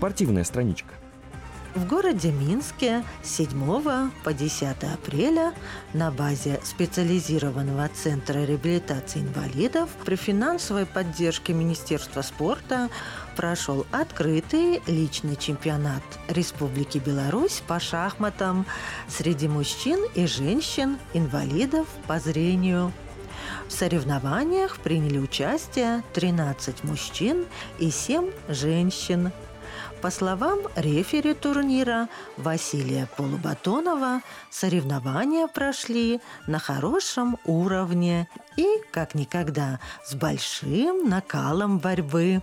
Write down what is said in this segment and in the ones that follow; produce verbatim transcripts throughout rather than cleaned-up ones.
Спортивная страничка. В городе Минске с седьмого по десятое апреля на базе специализированного центра реабилитации инвалидов при финансовой поддержке Министерства спорта прошел открытый личный чемпионат Республики Беларусь по шахматам среди мужчин и женщин, инвалидов по зрению. В соревнованиях приняли участие тринадцать мужчин и семь женщин. По словам рефери турнира Василия Полубатонова, соревнования прошли на хорошем уровне и, как никогда, с большим накалом борьбы.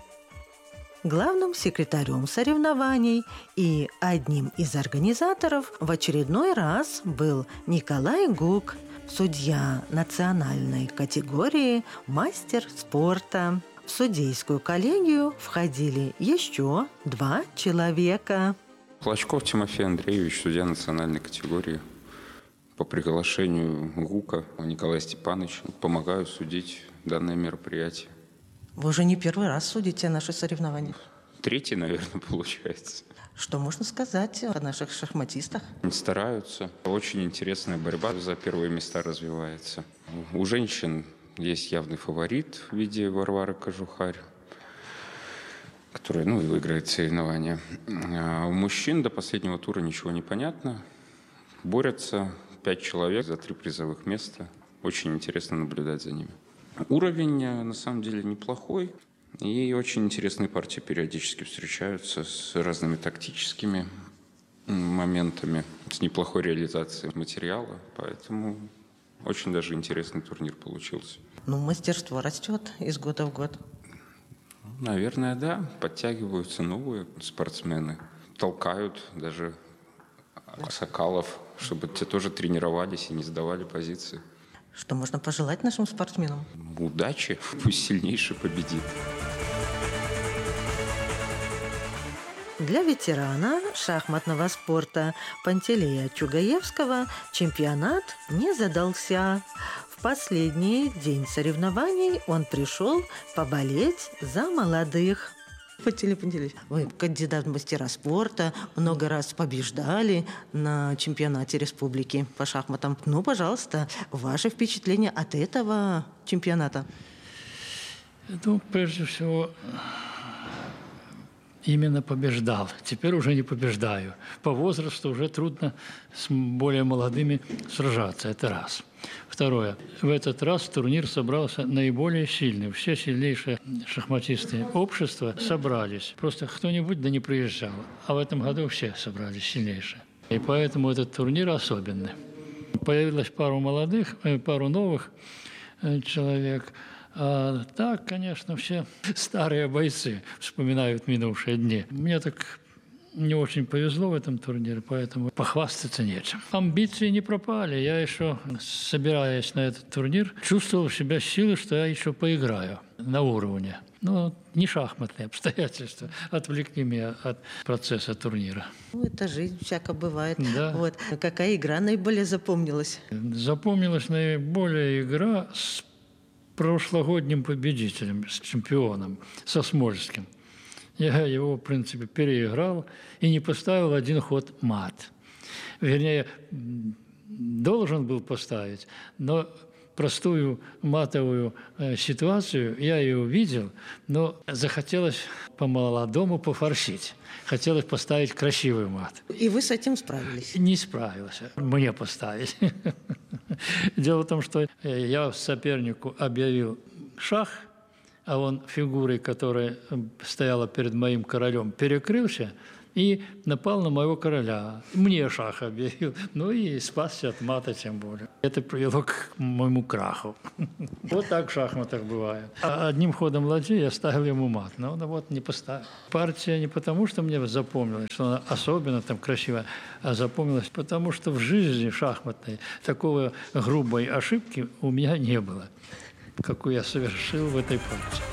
Главным секретарем соревнований и одним из организаторов в очередной раз был Николай Гук, судья национальной категории «Мастер спорта». В судейскую коллегию входили еще два человека. Клочков Тимофей Андреевич, судья национальной категории. По приглашению ГУКа Николая Степановича помогаю судить данное мероприятие. Вы уже не первый раз судите наши соревнования. Третий, наверное, получается. Что можно сказать о наших шахматистах? Стараются. Очень интересная борьба за первые места развивается. У женщин есть явный фаворит в виде Варвары Кожухарь, которая, ну, выиграет соревнования. А у мужчин до последнего тура ничего не понятно. Борются пять человек за три призовых места. Очень интересно наблюдать за ними. Уровень, на самом деле, неплохой. И очень интересные партии периодически встречаются с разными тактическими моментами, с неплохой реализацией материала. Поэтому очень даже интересный турнир получился. Ну, мастерство растет из года в год. Наверное, да. Подтягиваются новые спортсмены. Толкают даже аксакалов, чтобы те тоже тренировались и не сдавали позиции. Что можно пожелать нашим спортсменам? Удачи. Пусть сильнейший победит. Для ветерана шахматного спорта Пантелея Чугаевского чемпионат не задался. В последний день соревнований он пришел поболеть за молодых. Пантелей Пантелеевич, вы кандидат в мастера спорта, много раз побеждали на чемпионате республики по шахматам. Ну, пожалуйста, ваши впечатления от этого чемпионата? Ну, прежде всего, именно побеждал. Теперь уже не побеждаю. По возрасту уже трудно с более молодыми сражаться. Это раз. Второе. В этот раз турнир собрался наиболее сильный. Все сильнейшие шахматисты общества собрались. Просто кто-нибудь да не приезжал. А в этом году все собрались сильнейшие. И поэтому этот турнир особенный. Появилось пару молодых, пару новых человек. А так, конечно, все старые бойцы вспоминают минувшие дни. Мне так не очень повезло в этом турнире, поэтому похвастаться нечем. Амбиции не пропали. Я еще, собираясь на этот турнир, чувствовал в себя силы, что я еще поиграю на уровне. Но не шахматные обстоятельства отвлекли меня от процесса турнира. Ну, это жизнь, всяко бывает. Да. Вот. Какая игра наиболее запомнилась? Запомнилась наиболее игра с прошлогодним победителем, с чемпионом, со Смольским. Я его, в принципе, переиграл и не поставил один ход мат. Вернее, должен был поставить, но простую матовую ситуацию я ее увидел, но захотелось по-молодому пофорсить. Хотелось поставить красивый мат. И вы с этим справились? Не справился. Мне поставить. Дело в том, что я сопернику объявил шах, а он фигурой, которая стояла перед моим королем, перекрылся и напал на моего короля. Мне шах объявил. Ну и спасся от мата тем более. Это привело к моему краху. Вот так в шахматах бывает. А одним ходом ладьи я ставил ему мат. Но он вот не поставил. Партия не потому, что мне запомнилась, что она особенно там красивая, а запомнилась потому, что в жизни шахматной такого грубой ошибки у меня не было, какую я совершил в этой партии.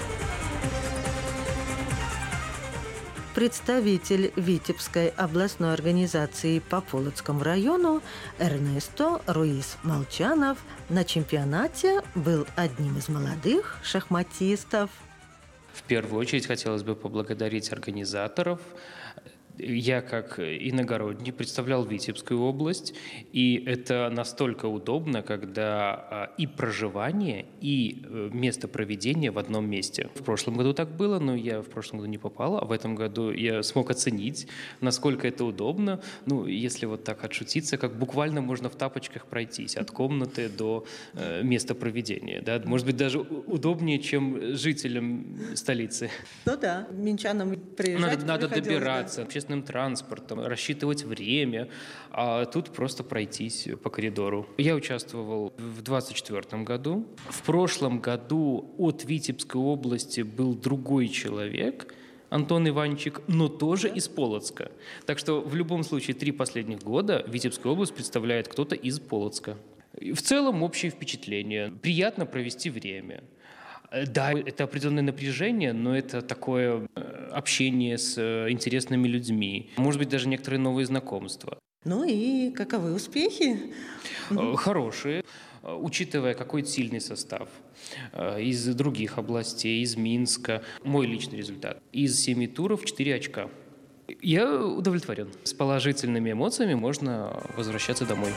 Представитель Витебской областной организации по Полоцкому району Эрнесто Руис Молчанов на чемпионате был одним из молодых шахматистов. В первую очередь хотелось бы поблагодарить организаторов. Я, как иногородний, представлял Витебскую область, и это настолько удобно, когда и проживание, и место проведения в одном месте. В прошлом году так было, но я в прошлом году не попал, а в этом году я смог оценить, насколько это удобно. Ну, если вот так отшутиться, как буквально можно в тапочках пройтись от комнаты до э, места проведения. Да? Может быть, даже удобнее, чем жителям столицы. Ну да, минчанам приезжать Надо, надо добираться. Да. Транспортом, рассчитывать время, а тут просто пройтись по коридору. Я участвовал в двадцать четвёртом году. В прошлом году от Витебской области был другой человек, Антон Иванчик, но тоже из Полоцка. Так что в любом случае три последних года Витебскую область представляет кто-то из Полоцка. В целом общее впечатление. Приятно провести время. Да, это определенное напряжение, но это такое общение с интересными людьми. Может быть, даже некоторые новые знакомства. Ну и каковы успехи? Хорошие, учитывая какой сильный состав. Из других областей, из Минска. Мой личный результат. Из семи туров четыре очка. Я удовлетворен. С положительными эмоциями можно возвращаться домой.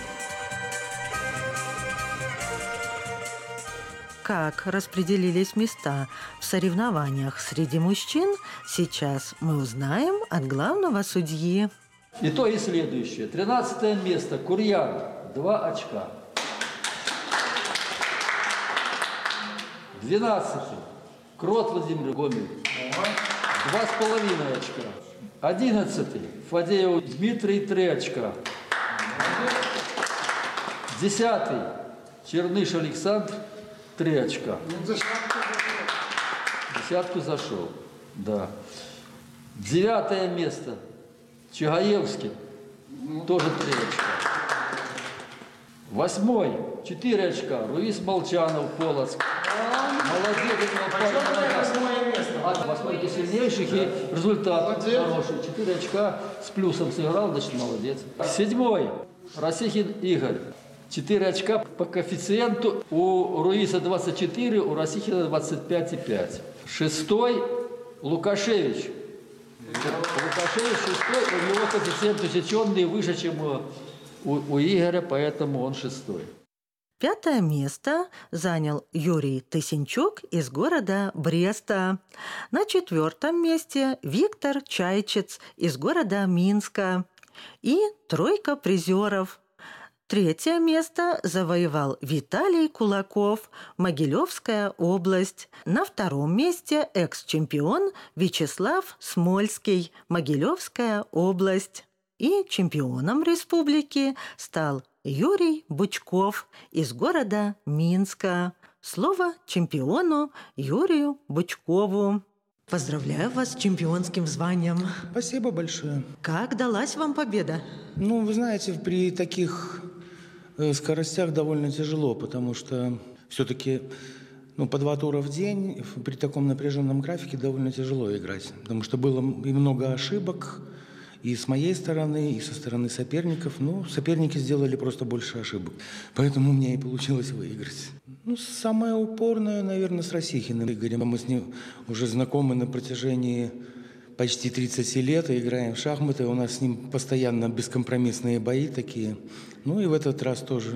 Как распределились места в соревнованиях среди мужчин, сейчас мы узнаем от главного судьи. И то и следующее. Тринадцатое место. Курьян. Два очка. Двенадцатый. Крот Владимир Гомель. Два с половиной очка. Одиннадцатый. Фадеев Дмитрий. Три очка. Десятый. Черныш Александр. Три очка. Десятку зашел. Да. Девятое место. Чугаевский. Тоже три очка. Восьмой. Четыре очка. Руис Молчанов, Полоцк. Молодец. Восьмой из сильнейших, и результат хороший. Четыре очка с плюсом сыграл, значит, молодец. Седьмой. Росихин Игорь. Четыре очка по коэффициенту. У Руиса двадцать четыре, у Росихина двадцать пять и пять. Шестой Лукашевич. Лукашевич шестой, у него коэффициент усеченный выше, чем у, у, у Игоря, поэтому он шестой. Пятое место занял Юрий Тысенчук из города Бреста. На четвертом месте Виктор Чайчец из города Минска. И тройка призеров. Третье место завоевал Виталий Кулаков, Могилевская область. На втором месте экс-чемпион Вячеслав Смольский, Могилевская область. И чемпионом республики стал Юрий Бучков из города Минска. Слово чемпиону Юрию Бучкову. Поздравляю вас с чемпионским званием. Спасибо большое. Как далась вам победа? Ну, вы знаете, при таких скоростях довольно тяжело, потому что все-таки ну, по два тура в день при таком напряженном графике довольно тяжело играть. Потому что было и много ошибок и с моей стороны, и со стороны соперников. Ну, соперники сделали просто больше ошибок. Поэтому у меня и получилось выиграть. Ну, самое упорное, наверное, с Росихиным Игорем. Мы с ним уже знакомы на протяжении почти тридцать лет и играем в шахматы. У нас с ним постоянно бескомпромиссные бои такие. Ну и в этот раз тоже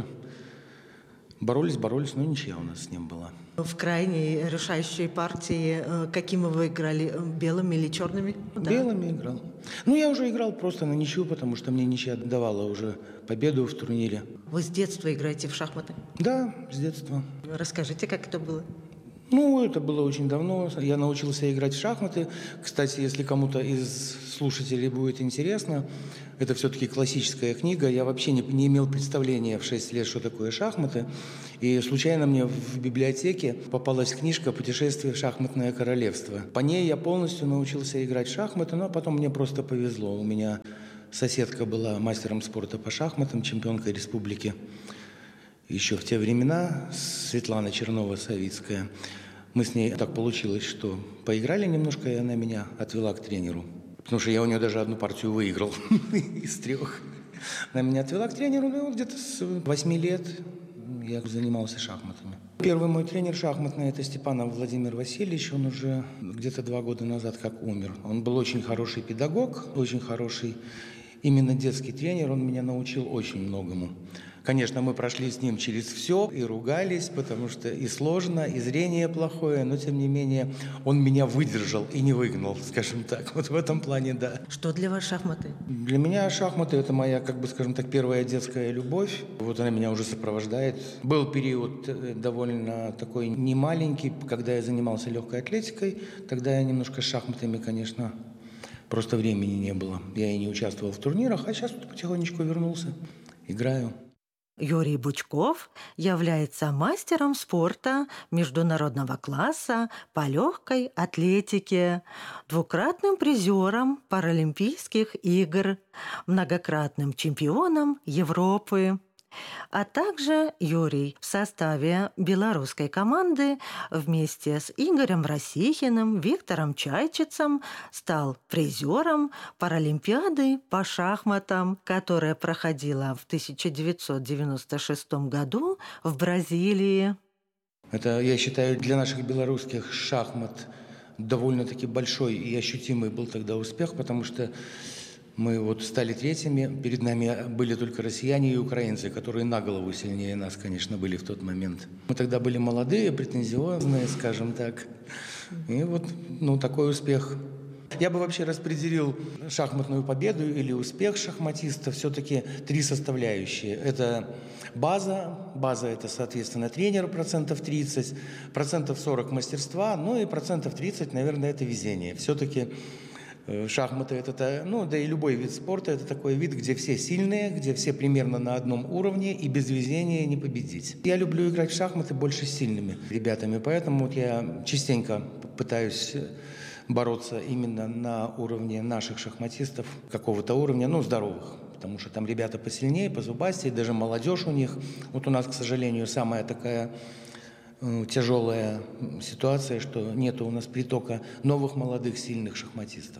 боролись, боролись, но ничья у нас с ним была. В крайней решающей партии какими вы играли? Белыми или черными? Белыми да. играл. Ну, я уже играл просто на ничью, потому что мне ничья давала уже победу в турнире. Вы с детства играете в шахматы? Да, с детства. Расскажите, как это было? Ну, это было очень давно. Я научился играть в шахматы. Кстати, если кому-то из слушателей будет интересно, это все-таки классическая книга. Я вообще не, не имел представления в шесть лет, что такое шахматы. И случайно мне в библиотеке попалась книжка «Путешествие в шахматное королевство». По ней я полностью научился играть в шахматы, но потом мне просто повезло. У меня соседка была мастером спорта по шахматам, чемпионкой республики. Еще в те времена, Светлана Чернова-Савицкая. Мы с ней так получилось, что поиграли немножко, и она меня отвела к тренеру. Потому что я у нее даже одну партию выиграл из трех. Она меня отвела к тренеру, ну, где-то с восьми лет. я занимался шахматами. Первый мой тренер шахматный – это Степанов Владимир Васильевич. Он уже где-то два года назад как умер. Он был очень хороший педагог, очень хороший именно детский тренер. Он меня научил очень многому. Конечно, мы прошли с ним через все и ругались, потому что и сложно, и зрение плохое, но тем не менее он меня выдержал и не выгнал, скажем так. Вот в этом плане, да. Что для вас шахматы? Для меня шахматы – это моя, как бы, скажем так, первая детская любовь. Вот она меня уже сопровождает. Был период довольно такой немаленький, когда я занимался легкой атлетикой. Тогда я немножко с шахматами, конечно, просто времени не было. Я и не участвовал в турнирах, а сейчас вот потихонечку вернулся, играю. Юрий Бучков является мастером спорта международного класса по легкой атлетике, двукратным призером Паралимпийских игр, многократным чемпионом Европы. А также Юрий в составе белорусской команды вместе с Игорем Росихиным, Виктором Чайчицем стал призером Паралимпиады по шахматам, которая проходила в тысяча девятьсот девяносто шестом году в Бразилии. Это, я считаю, для наших белорусских шахмат довольно-таки большой и ощутимый был тогда успех, потому что мы вот стали третьими, перед нами были только россияне и украинцы, которые на голову сильнее нас, конечно, были в тот момент. Мы тогда были молодые, претензиозные, скажем так. И вот, ну, такой успех. Я бы вообще распределил шахматную победу или успех шахматиста все-таки три составляющие. Это база, база это, соответственно, тренер процентов тридцать, процентов сорок мастерства, ну и процентов тридцать, наверное, это везение. Все-таки шахматы – это, ну, да и любой вид спорта – это такой вид, где все сильные, где все примерно на одном уровне, и без везения не победить. Я люблю играть в шахматы больше с сильными ребятами, поэтому вот я частенько пытаюсь бороться именно на уровне наших шахматистов, какого-то уровня, ну, здоровых, потому что там ребята посильнее, позубастее, даже молодежь у них. Вот у нас, к сожалению, самая такая тяжелая ситуация, что нет у нас притока новых молодых сильных шахматистов.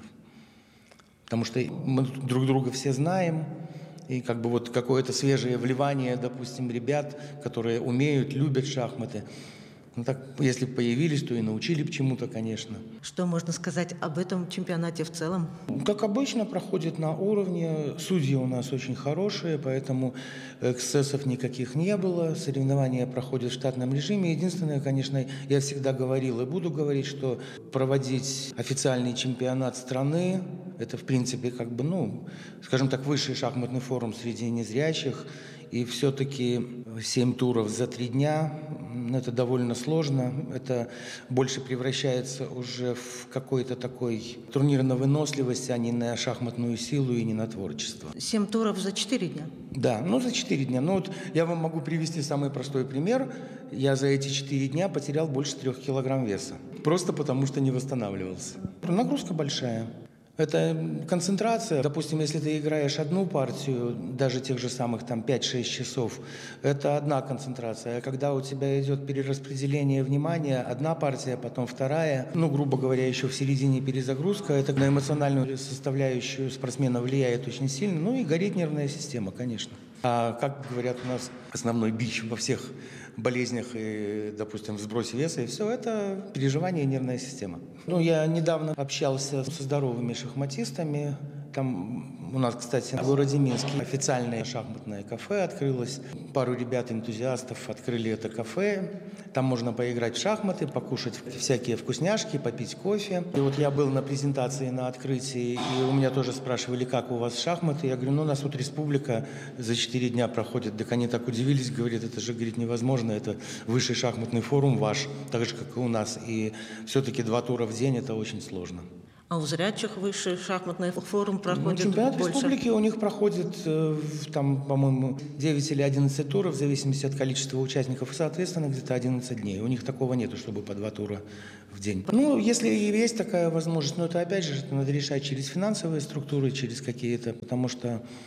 Потому что мы друг друга все знаем, и как бы вот какое-то свежее вливание, допустим, ребят, которые умеют, любят шахматы. Ну так, если бы появились, то и научили бы чему-то, конечно. Что можно сказать об этом чемпионате в целом? Как обычно, проходит на уровне. Судьи у нас очень хорошие, поэтому эксцессов никаких не было. Соревнования проходят в штатном режиме. Единственное, конечно, я всегда говорил и буду говорить, что проводить официальный чемпионат страны, это, в принципе, как бы, ну, скажем так, высший шахматный форум среди незрячих. И все-таки семь туров за три дня – это довольно сложно. Это больше превращается уже в какой-то такой турнир на выносливость, а не на шахматную силу и не на творчество. Семь туров за четыре дня? Да, ну за четыре дня. Ну вот я вам могу привести самый простой пример. Я за эти четыре дня потерял больше трех килограмм веса. Просто потому, что не восстанавливался. Нагрузка большая. Это концентрация. Допустим, если ты играешь одну партию, даже тех же самых там пять-шесть часов, это одна концентрация. А когда у тебя идет перераспределение внимания, одна партия, потом вторая, ну, грубо говоря, еще в середине перезагрузка, это на эмоциональную составляющую спортсмена влияет очень сильно. Ну и горит нервная система, конечно. А как говорят у нас, основной бич во всех болезнях и, допустим, в сбросе веса, и все это переживание и нервная система. Ну, я недавно общался со здоровыми шахматистами. Там у нас, кстати, в городе Минске официальное шахматное кафе открылось. Пару ребят-энтузиастов открыли это кафе. Там можно поиграть в шахматы, покушать всякие вкусняшки, попить кофе. И вот я был на презентации, на открытии, и у меня тоже спрашивали, как у вас шахматы. Я говорю, ну, у нас вот республика за четыре дня проходит. Так они так удивились, говорят, это же, говорит, невозможно. Это высший шахматный форум ваш, так же, как и у нас. И все-таки два тура в день – это очень сложно. А у зрячих высший шахматный форум проходит ну, чемпионат больше? республики у них проходит, там, по-моему, девять или одиннадцать туров, в зависимости от количества участников, и, соответственно, где-то одиннадцать дней. У них такого нету, чтобы по два тура в день. Ну, если есть такая возможность, но это, опять же, это надо решать через финансовые структуры, через какие-то, потому что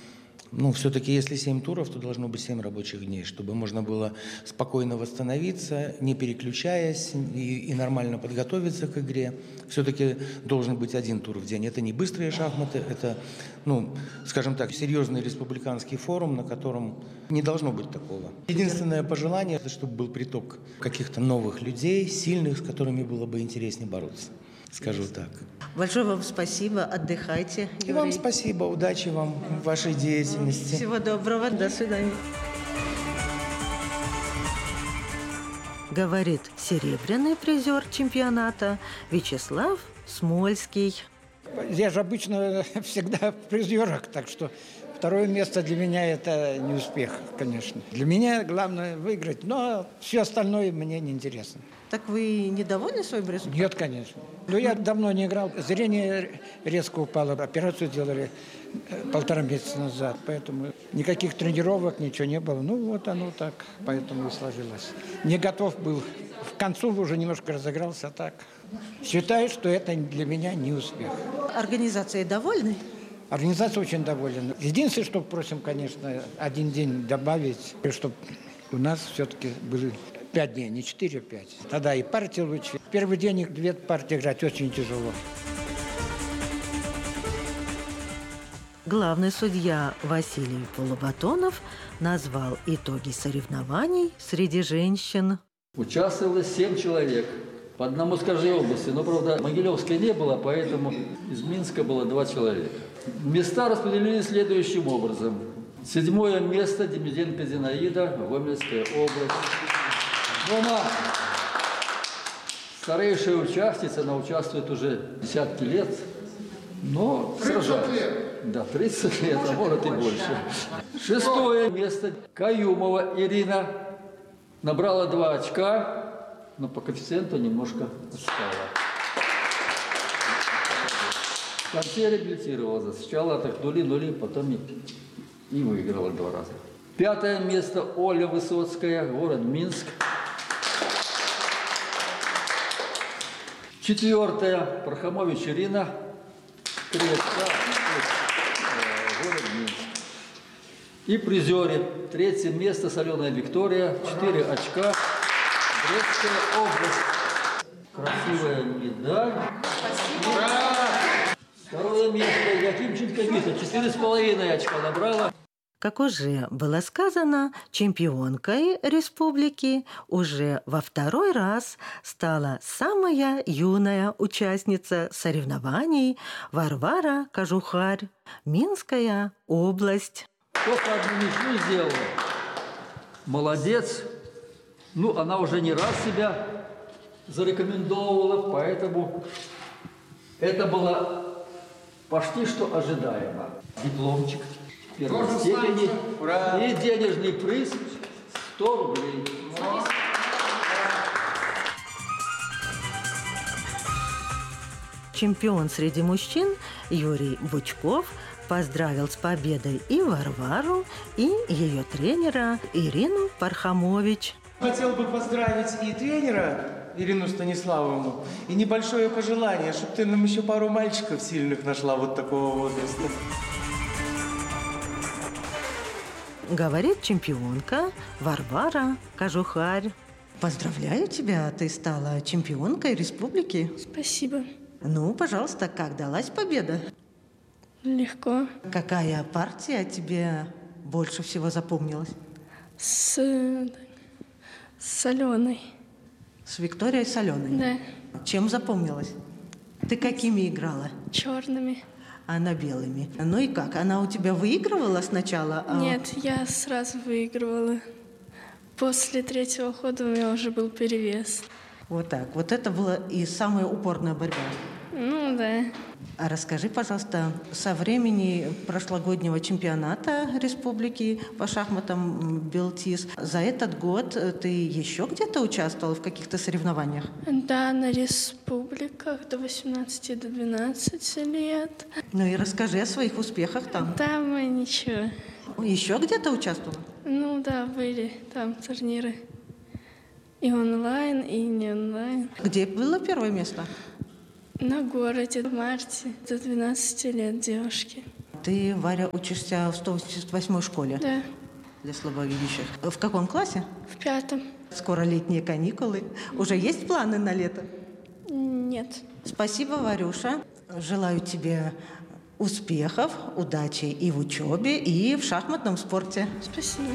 Ну, все-таки, если семь туров, то должно быть семь рабочих дней, чтобы можно было спокойно восстановиться, не переключаясь и, и нормально подготовиться к игре. Все-таки должен быть один тур в день. Это не быстрые шахматы, это, ну, скажем так, серьезный республиканский форум, на котором не должно быть такого. Единственное пожелание, это чтобы был приток каких-то новых людей, сильных, с которыми было бы интереснее бороться. Скажу так. Большое вам спасибо, отдыхайте, Юрий. И вам спасибо, удачи вам в вашей деятельности. Всего доброго, до свидания. Говорит серебряный призер чемпионата Вячеслав Смольский. Я же обычно всегда в призерах, так что второе место для меня это не успех, конечно. Для меня главное выиграть, но все остальное мне не интересно. Так вы недовольны своим результатом? Нет, конечно. Но я давно не играл. Зрение резко упало. Операцию делали полтора месяца назад. Поэтому никаких тренировок, ничего не было. Ну, вот оно так. Поэтому и сложилось. Не готов был. К концу уже немножко разыгрался, а так. Считаю, что это для меня не успех. Организацией довольны? Организация очень довольна. Единственное, что просим, конечно, один день добавить, чтобы у нас все-таки были пять дней, не четыре, а пять. Тогда и партии лучше. Первый день их две партии играть очень тяжело. Главный судья Василий Полубатонов назвал итоги соревнований среди женщин. Участвовало семь человек. По одному с каждой области. Но, правда, Могилевской не было, поэтому из Минска было два человека. Места распределились следующим образом. Седьмое место Демиденко Зинаида, Гомельская область. Дома старейшая участница, она участвует уже десятки лет, но сражается. Да, тридцать лет, а может и больше. Шестое место Каюмова Ирина. Набрала два очка, но по коэффициенту немножко отстала. В конце реабилитировалась. Сначала так нули-нули, потом и, и выиграла два раза. Пятое место Оля Высоцкая, город Минск. Четвертое Пархомович Ирина, Крестка, город Минск. И призеры. Третье место Соленая Виктория, четыре очка, Брестская область. Красивая медаль. Спасибо. Второе место Якимченко Вита, четыре с половиной очка набрала. Как уже было сказано, чемпионкой республики уже во второй раз стала самая юная участница соревнований Варвара Кожухарь, Минская область. Только одну мечту сделала. Молодец. Ну, она уже не раз себя зарекомендовала, поэтому это было почти что ожидаемо. Дипломчик первой степени. Ура! И денежный приз сто рублей. Чемпион среди мужчин Юрий Бучков поздравил с победой и Варвару, и ее тренера Ирину Пархомович. Хотел бы поздравить и тренера Ирину Станиславовну, и небольшое пожелание, чтобы ты нам еще пару мальчиков сильных нашла вот такого возраста. Говорит чемпионка Варвара Кожухарь. Поздравляю тебя, ты стала чемпионкой республики. Спасибо. Ну, пожалуйста, как далась победа? Легко. Какая партия тебе больше всего запомнилась? С, с Соленой. С Викторией Соленой? Да. Чем запомнилась? Ты какими играла? Черными. Она белыми. Ну и как? Она у тебя выигрывала сначала? А... Нет, я сразу выигрывала. После третьего хода у меня уже был перевес. Вот так. Вот это была и самая упорная борьба. Ну да. А расскажи, пожалуйста, со времени прошлогоднего чемпионата республики по шахматам Белтис, за этот год ты еще где-то участвовала в каких-то соревнованиях? Да, на республиках до восемнадцати, до двенадцати лет. Ну и расскажи о своих успехах там. Там ничего. Еще где-то участвовала? Ну да, были там турниры. И онлайн, и не онлайн. Где было первое место? На городе, в марте, до двенадцати лет девушки. Ты, Варя, учишься в сто восемьдесят восьмой школе? Да. Для слабовидящих. В каком классе? В пятом. Скоро летние каникулы. Уже есть планы на лето? Нет. Спасибо, Варюша. Желаю тебе успехов, удачи и в учебе, и в шахматном спорте. Спасибо.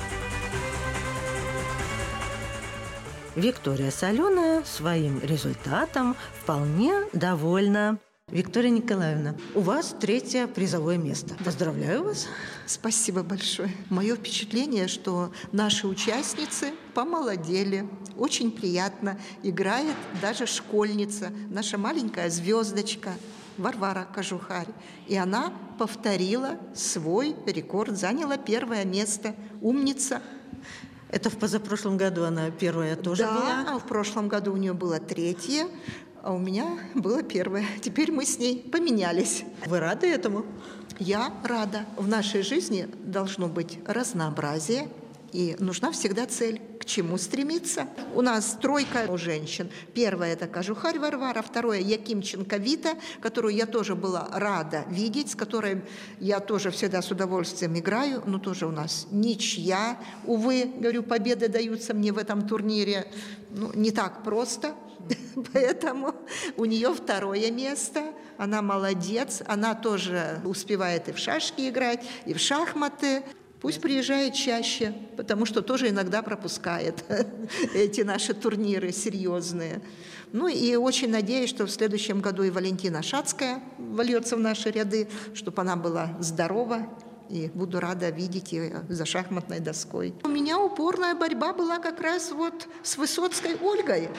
Виктория Соленая своим результатом вполне довольна. Виктория Николаевна, у вас третье призовое место. Поздравляю вас. Спасибо большое. Мое впечатление, что наши участницы помолодели. Очень приятно. Играет даже школьница, наша маленькая звездочка Варвара Кожухарь. И она повторила свой рекорд, заняла первое место. Умница. Это в позапрошлом году она первая тоже да, была? Да, в прошлом году у нее было третье, а у меня было первое. Теперь мы с ней поменялись. Вы рады этому? Я рада. В нашей жизни должно быть разнообразие, и нужна всегда цель, к чему стремиться. У нас тройка у женщин. Первая – это Кожухарь Варвара, второе – Якимченко Вита, которую я тоже была рада видеть, с которой я тоже всегда с удовольствием играю, но тоже у нас ничья. Увы, говорю, победы даются мне в этом турнире ну, не так просто. Поэтому у нее второе место. Она молодец. Она тоже успевает и в шашки играть, и в шахматы. Пусть приезжает чаще, потому что тоже иногда пропускает эти наши турниры серьезные. Ну и очень надеюсь, что в следующем году и Валентина Шацкая вольется в наши ряды, чтобы она была здорова. И буду рада видеть ее за шахматной доской. У меня упорная борьба была как раз вот с Высоцкой Ольгой.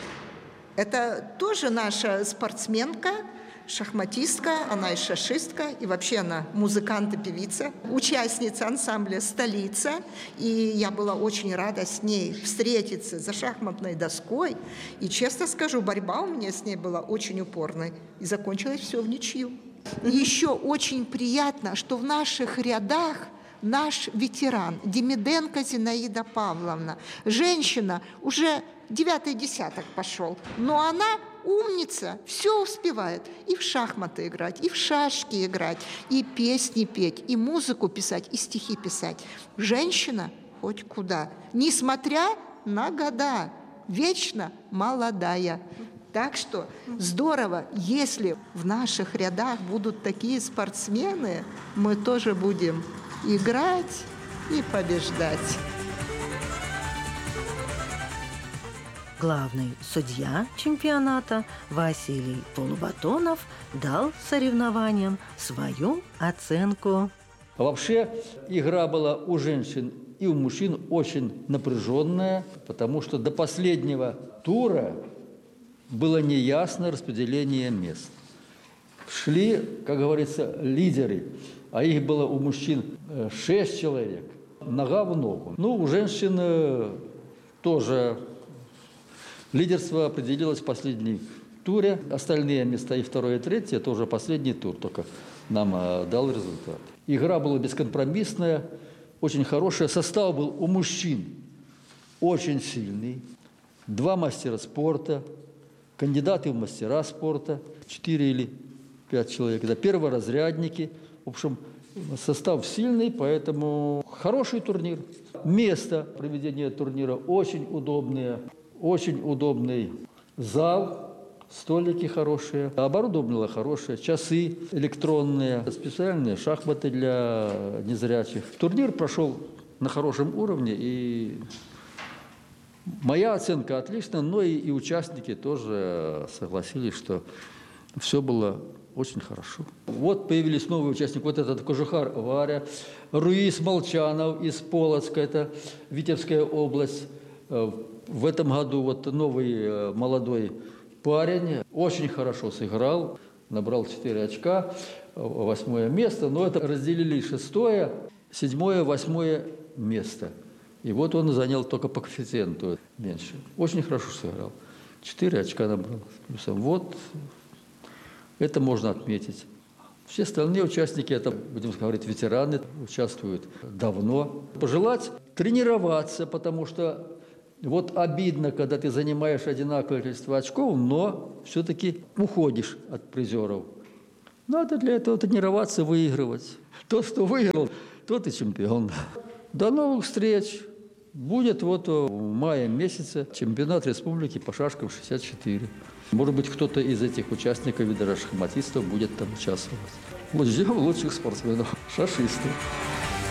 Это тоже наша спортсменка, шахматистка, она и шашистка, и вообще она музыкант и певица, участница ансамбля «Столица». И я была очень рада с ней встретиться за шахматной доской. И, честно скажу, борьба у меня с ней была очень упорной. И закончилось все в ничью. Еще очень приятно, что в наших рядах наш ветеран Демиденко Зинаида Павловна. Женщина уже девятый десяток пошел, но она умница, все успевает. И в шахматы играть, и в шашки играть, и песни петь, и музыку писать, и стихи писать. Женщина хоть куда, несмотря на года, вечно молодая. Так что здорово, если в наших рядах будут такие спортсмены, мы тоже будем играть и побеждать. Главный судья чемпионата Василий Полубатонов дал соревнованиям свою оценку. А вообще игра была у женщин и у мужчин очень напряженная, потому что до последнего тура было неясно распределение мест. Шли, как говорится, лидеры, а их было у мужчин шесть человек, нога в ногу. Ну, у женщин тоже лидерство определилось в последнем туре. Остальные места, и второе, и третье, это уже последний тур только нам дал результат. Игра была бескомпромиссная, очень хорошая. Состав был у мужчин очень сильный. Два мастера спорта, кандидаты в мастера спорта, четыре или пять человек. Это перворазрядники. В общем, состав сильный, поэтому хороший турнир. Место проведения турнира очень удобное. Очень удобный зал, столики хорошие, оборудование хорошее, часы электронные, специальные шахматы для незрячих. Турнир прошел на хорошем уровне, и моя оценка отличная, но и, и участники тоже согласились, что все было очень хорошо. Вот появились новые участники, вот этот Кожухарь Варя, Руис Молчанов из Полоцка, это Витебская область. В этом году вот новый молодой парень очень хорошо сыграл, набрал четыре очка, восьмое место, но это разделили шестое, седьмое, восьмое место. И вот он занял только по коэффициенту меньше. Очень хорошо сыграл. Четыре очка набрал с плюсом. Вот это можно отметить. Все остальные участники, это, будем говорить, ветераны, участвуют давно. Пожелать тренироваться, потому что вот обидно, когда ты занимаешь одинаковое количество очков, но все-таки уходишь от призеров. Надо для этого тренироваться, выигрывать. Тот, кто выиграл, тот и чемпион. До новых встреч. Будет вот в мае месяце чемпионат республики по шашкам шестьдесят четыре. Может быть, кто-то из этих участников и даже шахматистов будет там участвовать. Вот ждем лучших спортсменов, шашистов.